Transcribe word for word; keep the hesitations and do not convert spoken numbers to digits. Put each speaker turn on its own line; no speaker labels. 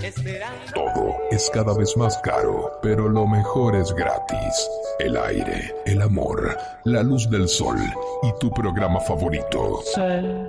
Todo es cada vez más caro, pero lo mejor es gratis. El aire, el amor, la luz del sol y tu programa favorito.